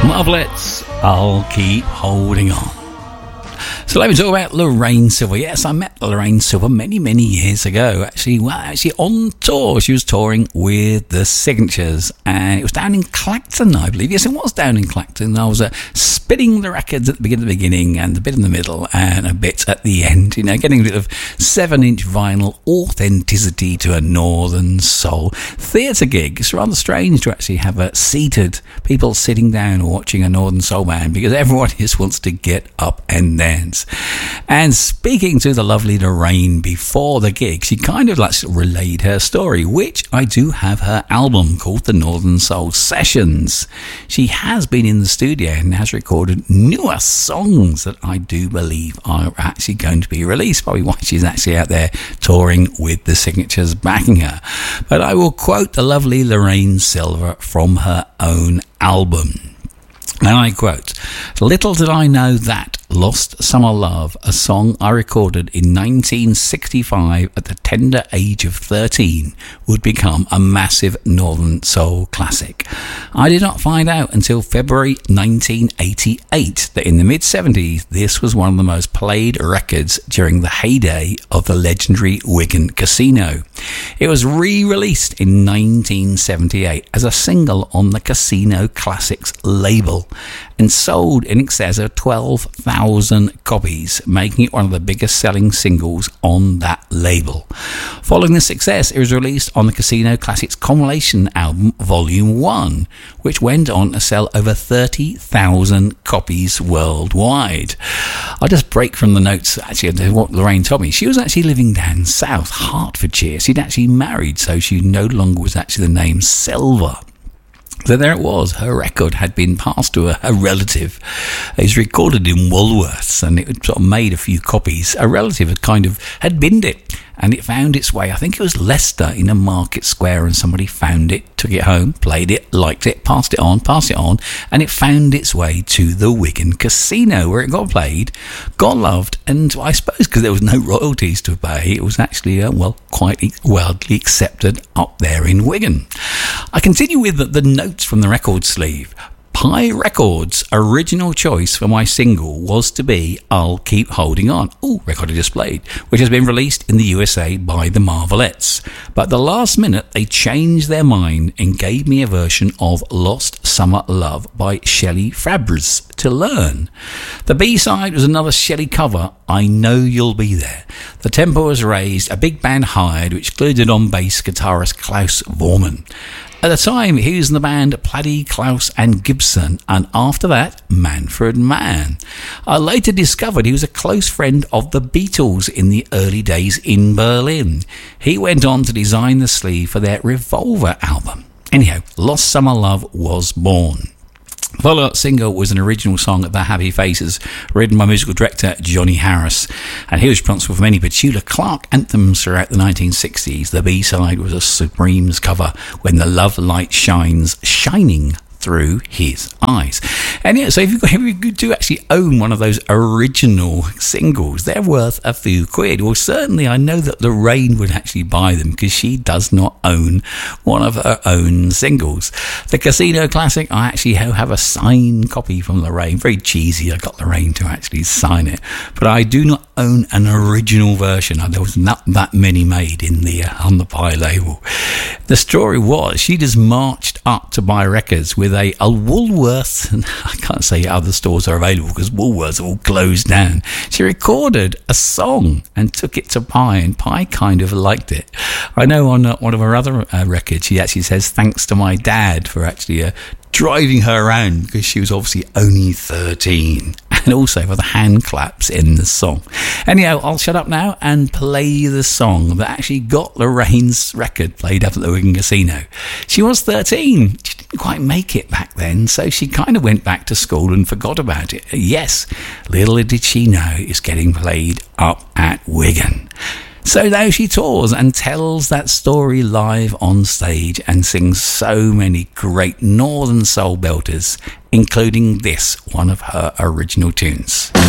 Marvelettes, I'll keep holding on. So let me talk about Lorraine Silver. Yes, I met Lorraine Silver many, many years ago. Actually on tour. She was touring with the Signatures, and it was down in Clacton, I believe. Yes, it was down in Clacton. I was spinning the records at the beginning and a bit in the middle and a bit at the end. You know, getting a bit of 7-inch vinyl authenticity to a Northern Soul theatre gig. It's rather strange to actually have seated people sitting down watching a Northern Soul band, because everyone just wants to get up and dance. And speaking to the lovely Lorraine before the gig, she kind of relayed her story, which I do have her album called The Northern Soul Sessions. She has been in the studio and has recorded newer songs that I do believe are actually going to be released, probably why she's actually out there touring with the Signatures backing her. But I will quote the lovely Lorraine Silver from her own album. And I quote, "Little did I know that Lost Summer Love, a song I recorded in 1965 at the tender age of 13, would become a massive Northern Soul classic. I did not find out until February 1988 that in the mid-70s this was one of the most played records during the heyday of the legendary Wigan Casino. It was re-released in 1978 as a single on the Casino Classics label and sold in excess of 12,000 copies, making it one of the biggest selling singles on that label. Following the success, it was released on the Casino Classics compilation album Volume 1, which went on to sell over 30,000 copies worldwide." I'll just break from the notes actually of what Lorraine told me. She was actually living down south, Hertfordshire. She'd actually married, so she no longer was actually the name Silver. So there it was, her record had been passed to a relative. It was recorded in Woolworths and it sort of made a few copies. A relative had binned it and it found its way, I think it was Leicester in a market square, and somebody found it, took it home, played it, liked it, passed it on, and it found its way to the Wigan Casino where it got played, got loved, and I suppose because there was no royalties to pay, it was actually, quite widely accepted up there in Wigan. I continue with the notes from the record sleeve. Pye Records' original choice for my single was to be I'll Keep Holding On, recorded displayed, which has been released in the USA by the Marvelettes. But at the last minute, they changed their mind and gave me a version of Lost Summer Love by Shelley Fabares to learn. The B-side was another Shelley cover, I Know You'll Be There. The tempo was raised, a big band hired, which included on bass guitarist Klaus Vormann. At the time, he was in the band Paddy, Klaus and Gibson, and after that, Manfred Mann. I later discovered he was a close friend of the Beatles in the early days in Berlin. He went on to design the sleeve for their Revolver album. Anyhow, Lost Summer Love was born. The follow-up single was an original song of The Happy Faces, written by musical director Johnny Harris, and he was responsible for many Petula Clark anthems throughout the 1960s. The B-side was a Supremes cover, When the Love Light Shines, shining through his eyes. And yeah, so if you do actually own one of those original singles, they're worth a few quid. Well, certainly I know that Lorraine would actually buy them because she does not own one of her own singles. The Casino Classic, I actually have a signed copy from Lorraine. Very cheesy, I got Lorraine to actually sign it. But I do not own an original version. There was not that many made in on the Pye label. The story was she just marched up to buy records with a Woolworths, and I can't say other stores are available because Woolworths are all closed down. She recorded a song and took it to Pye, and Pye kind of liked it. I know on one of her other records, she actually says thanks to my dad for actually driving her around because she was obviously only 13, and also for the hand claps in the song. Anyhow, I'll shut up now and play the song that actually got Lorraine's record played up at the Wigan Casino. She was 13. She didn't quite make it back then, so she kind of went back to school and forgot about it. Yes, little did she know it's getting played up at Wigan. So now she tours and tells that story live on stage and sings so many great Northern Soul belters, including this, one of her original tunes.